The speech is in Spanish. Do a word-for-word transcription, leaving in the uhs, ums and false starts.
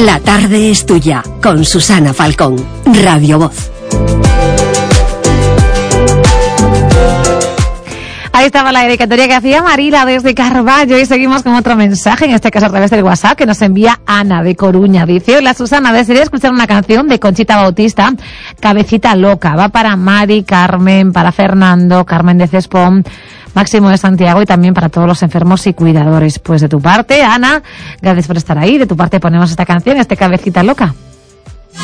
La tarde es tuya, con Susana Falcón, Radio Voz. Ahí estaba la dedicatoria que hacía Marila desde Carballo y seguimos con otro mensaje, en este caso a través del WhatsApp, que nos envía Ana de Coruña. Dice: hola Susana, desearía escuchar una canción de Conchita Bautista, Cabecita Loca. Va para Mari, Carmen, para Fernando, Carmen de Cespón, Máximo de Santiago y también para todos los enfermos y cuidadores. Pues de tu parte, Ana, gracias por estar ahí. De tu parte ponemos esta canción, este Cabecita Loca.